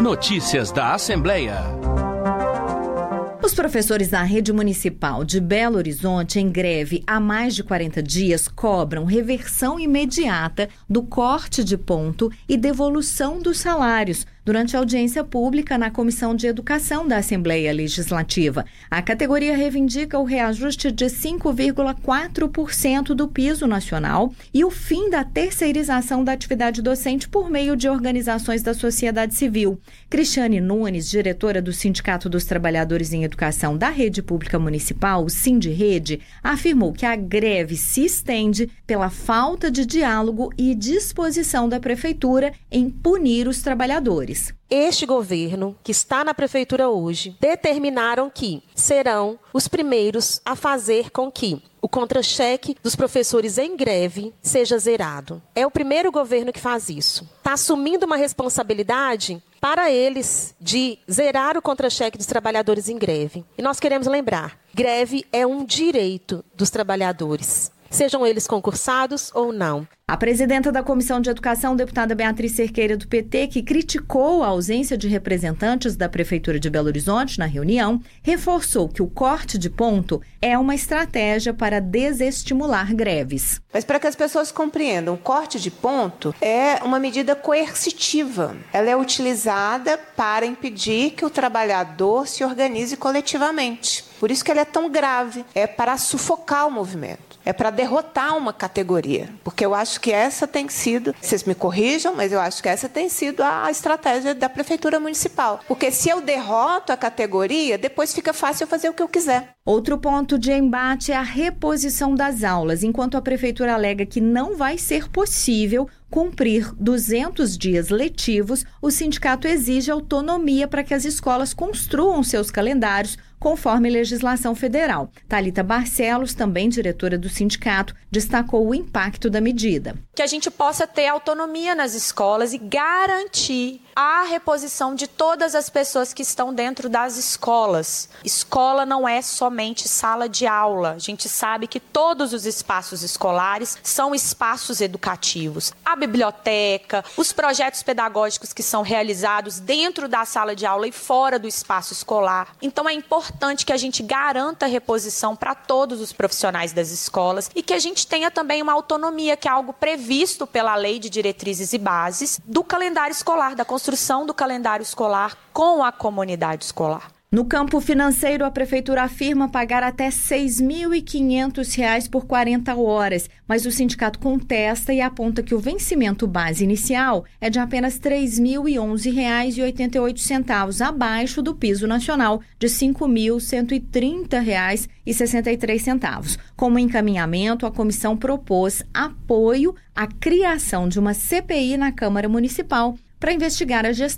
Notícias da Assembleia. Os professores da rede municipal de Belo Horizonte, em greve há mais de 40 dias, cobram reversão imediata do corte de ponto e devolução dos salários durante a audiência pública na Comissão de Educação da Assembleia Legislativa. A categoria reivindica o reajuste de 5,4% do piso nacional e o fim da terceirização da atividade docente por meio de organizações da sociedade civil. Cristiane Nunes, diretora do Sindicato dos Trabalhadores em Educação da Rede Pública Municipal, o Sindirrede, afirmou que a greve se estende pela falta de diálogo e disposição da Prefeitura em punir os trabalhadores. Este governo, que está na prefeitura hoje, determinaram que serão os primeiros a fazer com que o contra-cheque dos professores em greve seja zerado. É o primeiro governo que faz isso. Está assumindo uma responsabilidade para eles de zerar o contra-cheque dos trabalhadores em greve. E nós queremos lembrar, greve é um direito dos trabalhadores, sejam eles concursados ou não. A presidenta da Comissão de Educação, deputada Beatriz Cerqueira, do PT, que criticou a ausência de representantes da Prefeitura de Belo Horizonte na reunião, reforçou que o corte de ponto é uma estratégia para desestimular greves. Mas para que as pessoas compreendam, o corte de ponto é uma medida coercitiva. Ela é utilizada para impedir que o trabalhador se organize coletivamente. Por isso que ela é tão grave. É para sufocar o movimento. É para derrotar uma categoria. Porque eu acho que essa tem sido, vocês me corrijam, mas eu acho que essa tem sido a estratégia da Prefeitura Municipal. Porque se eu derroto a categoria, depois fica fácil eu fazer o que eu quiser. Outro ponto de embate é a reposição das aulas, enquanto a Prefeitura alega que não vai ser possível cumprir 200 dias letivos, o sindicato exige autonomia para que as escolas construam seus calendários conforme legislação federal. Thalita Barcelos, também diretora do sindicato, destacou o impacto da medida. Que a gente possa ter autonomia nas escolas e garantir a reposição de todas as pessoas que estão dentro das escolas. Escola não é somente sala de aula. A gente sabe que todos os espaços escolares são espaços educativos. A biblioteca, os projetos pedagógicos que são realizados dentro da sala de aula e fora do espaço escolar. Então é importante que a gente garanta a reposição para todos os profissionais das escolas e que a gente tenha também uma autonomia, que é algo previsto pela Lei de Diretrizes e Bases do calendário escolar, da construção do calendário escolar com a comunidade escolar. No campo financeiro, a Prefeitura afirma pagar até R$ 6.500 por 40 horas, mas o sindicato contesta e aponta que o vencimento base inicial é de apenas R$ 3.011,88, abaixo do piso nacional de R$ 5.130,63. Como encaminhamento, a comissão propôs apoio à criação de uma CPI na Câmara Municipal para investigar a gestão